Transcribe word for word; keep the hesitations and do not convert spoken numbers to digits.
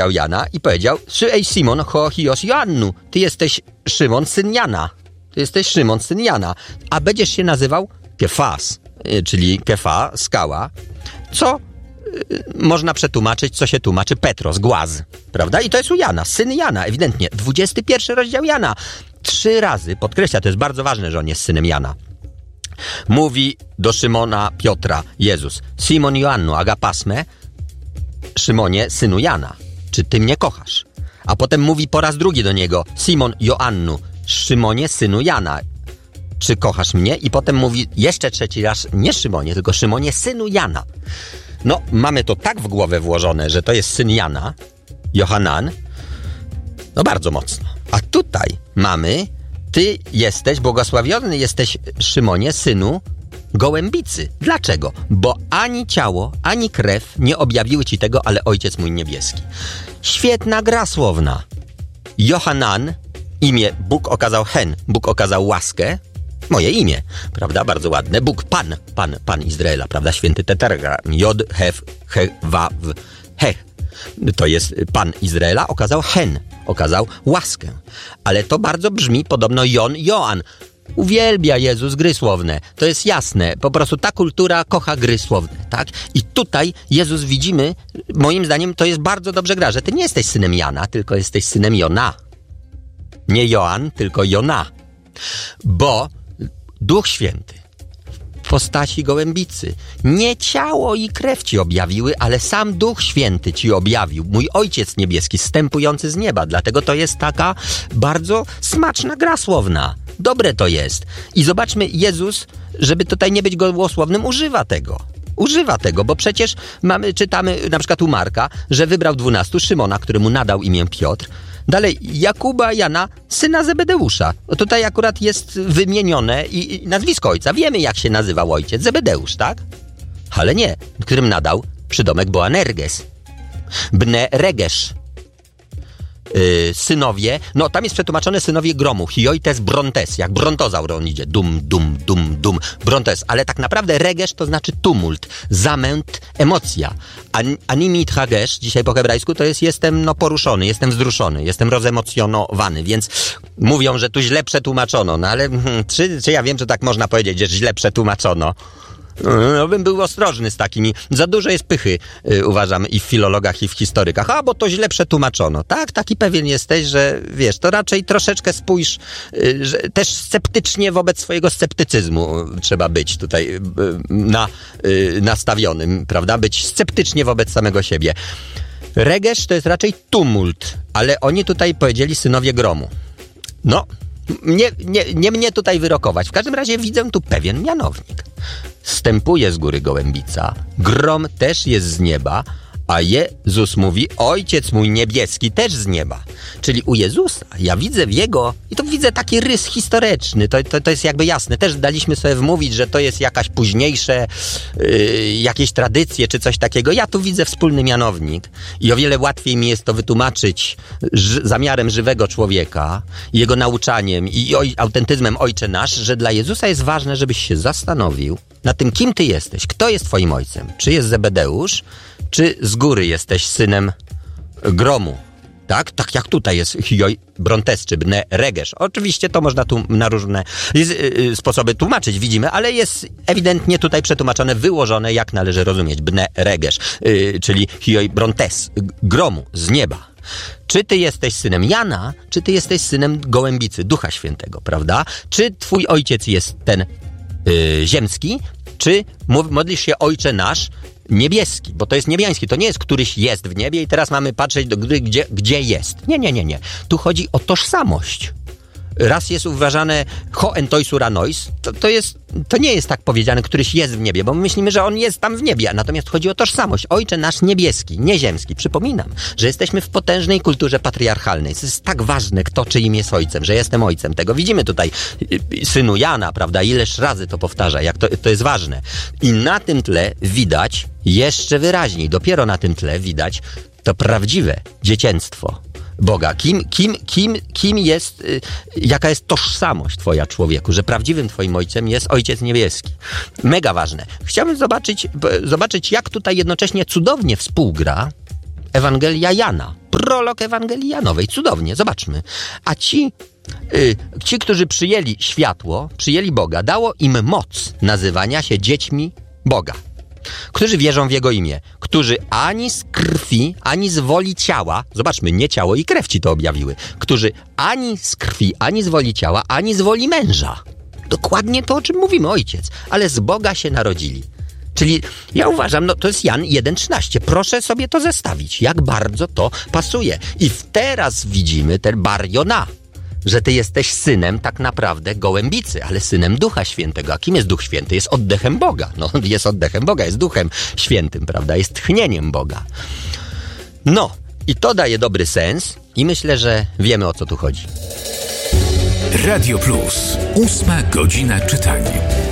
rozdział Jana i powiedział: Sy ej Simon ho hios Joannu, ty jesteś Szymon, syn Jana. Ty jesteś Szymon, syn Jana, a będziesz się nazywał Kefas, czyli Kefa, skała, co y, można przetłumaczyć, co się tłumaczy Petros, głaz, prawda? I to jest u Jana, syn Jana, ewidentnie. dwudziesty pierwszy rozdział Jana. Trzy razy podkreśla, to jest bardzo ważne, że on jest synem Jana. Mówi do Szymona Piotra Jezus: Simon Joannu, agapasme, Szymonie, synu Jana, czy ty mnie kochasz? A potem mówi po raz drugi do niego: Simon Joannu, Szymonie, synu Jana, czy kochasz mnie? I potem mówi jeszcze trzeci raz, nie Szymonie, tylko Szymonie, synu Jana. No, mamy to tak w głowę włożone, że to jest syn Jana, Johanan, no bardzo mocno. A tutaj mamy: ty jesteś, błogosławiony jesteś, Szymonie, synu gołębicy. Dlaczego? Bo ani ciało, ani krew nie objawiły ci tego, ale Ojciec mój niebieski. Świetna gra słowna. Johanan, imię Bóg okazał hen, Bóg okazał łaskę, moje imię, prawda, bardzo ładne. Bóg Pan, Pan, Pan Izraela, prawda, święty tetragram, Jod, Hef, He, Waw, He. To jest Pan Izraela, okazał hen, okazał łaskę. Ale to bardzo brzmi podobno Jon, Joan. Uwielbia Jezus gry słowne. To jest jasne. Po prostu ta kultura kocha gry słowne, tak? I tutaj Jezus, widzimy, moim zdaniem to jest bardzo dobrze gra, że ty nie jesteś synem Jana, tylko jesteś synem Jona. Nie Joan, tylko Jona. Bo Duch Święty w postaci gołębicy nie ciało i krew ci objawiły, ale sam Duch Święty ci objawił. Mój Ojciec Niebieski, zstępujący z nieba. Dlatego to jest taka bardzo smaczna gra słowna. Dobre to jest. I zobaczmy, Jezus, żeby tutaj nie być gołosłownym, używa tego. Używa tego, bo przecież mamy, czytamy na przykład u Marka, że wybrał dwunastu, Szymona, któremu nadał imię Piotr. Dalej Jakuba, Jana, syna Zebedeusza. No tutaj akurat jest wymienione i, i nazwisko ojca. Wiemy, jak się nazywał ojciec, Zebedeusz, tak? Ale nie, którym nadał przydomek Boanerges. Bne Regesz. Yy, synowie, no tam jest przetłumaczone synowie gromu, hioites brontes, jak brontozaur on idzie, dum, dum, dum, dum, brontes, ale tak naprawdę regesz to znaczy tumult, zamęt, emocja. An, animit hagesz, dzisiaj po hebrajsku, to jest jestem no poruszony, jestem wzruszony, jestem rozemocjonowany, więc mówią, że tu źle przetłumaczono, no ale hmm, czy, czy ja wiem, że tak można powiedzieć, że źle przetłumaczono? No bym był ostrożny z takimi. Za dużo jest pychy, yy, uważam, i w filologach, i w historykach. A, bo to źle przetłumaczono. Tak, taki pewien jesteś, że wiesz, to raczej troszeczkę spójrz, yy, że też sceptycznie wobec swojego sceptycyzmu trzeba być tutaj yy, na, yy, nastawionym, prawda? Być sceptycznie wobec samego siebie. Regesz to jest raczej tumult, ale oni tutaj powiedzieli synowie gromu. No, nie, nie, nie mnie tutaj wyrokować. W każdym razie widzę tu pewien mianownik. Stępuje z góry gołębica, grom też jest z nieba, a Jezus mówi: Ojciec mój niebieski też z nieba. Czyli u Jezusa ja widzę w Jego, i to widzę taki rys historyczny, to, to, to jest jakby jasne. Też daliśmy sobie wmówić, że to jest jakaś późniejsze, yy, jakieś tradycje czy coś takiego. Ja tu widzę wspólny mianownik i o wiele łatwiej mi jest to wytłumaczyć ż- zamiarem żywego człowieka, jego nauczaniem i oj- autentyzmem Ojcze Nasz, że dla Jezusa jest ważne, żebyś się zastanowił nad tym, kim ty jesteś, kto jest twoim ojcem. Czy jest Zebedeusz, czy z góry jesteś synem gromu, tak? Tak jak tutaj jest hioi brontes, czy bne regesz. Oczywiście to można tu na różne yy, sposoby tłumaczyć, widzimy, ale jest ewidentnie tutaj przetłumaczone, wyłożone, jak należy rozumieć. Bne regesz, yy, czyli hioi brontes, gromu, z nieba. Czy ty jesteś synem Jana, czy ty jesteś synem gołębicy, Ducha Świętego, prawda? Czy twój ojciec jest ten yy, ziemski, czy modlisz się Ojcze Nasz niebieski, bo to jest niebiański, to nie jest któryś jest w niebie i teraz mamy patrzeć do gry, gdzie, gdzie jest. Nie, nie, nie, nie. Tu chodzi o tożsamość. Raz jest uważane ho entoisura nois, to, to, jest, to nie jest tak powiedziane, któryś jest w niebie, bo my myślimy, że on jest tam w niebie, natomiast chodzi o tożsamość. Ojcze nasz niebieski, nie ziemski. Przypominam, że jesteśmy w potężnej kulturze patriarchalnej. To jest tak ważne, kto czyim jest ojcem, że jestem ojcem tego. Widzimy tutaj synu Jana, prawda, ileż razy to powtarza, jak to, to jest ważne. I na tym tle widać jeszcze wyraźniej, dopiero na tym tle widać to prawdziwe dziecięctwo Boga. Kim, kim, kim, kim jest, y, jaka jest tożsamość twoja, człowieku, że prawdziwym twoim ojcem jest Ojciec Niebieski. Mega ważne. Chciałbym zobaczyć, zobaczyć, jak tutaj jednocześnie cudownie współgra Ewangelia Jana. prolog Ewangelii Janowej. Cudownie, zobaczmy. A ci, y, ci, którzy przyjęli światło, przyjęli Boga, dało im moc nazywania się dziećmi Boga. Którzy wierzą w Jego imię, którzy ani z krwi, ani z woli ciała, zobaczmy, nie ciało i krew ci to objawiły, którzy ani z krwi, ani z woli ciała, ani z woli męża. Dokładnie to, o czym mówimy, ojciec, ale z Boga się narodzili. Czyli ja uważam, no to jest Jan jeden trzynaście. Proszę sobie to zestawić, jak bardzo to pasuje. I teraz widzimy ten Barjona, że ty jesteś synem tak naprawdę gołębicy, ale synem Ducha Świętego. A kim jest Duch Święty? Jest oddechem Boga. No, jest oddechem Boga, jest Duchem Świętym, prawda? Jest tchnieniem Boga. No, i to daje dobry sens i myślę, że wiemy, o co tu chodzi. Radio Plus. Ósma godzina czytania.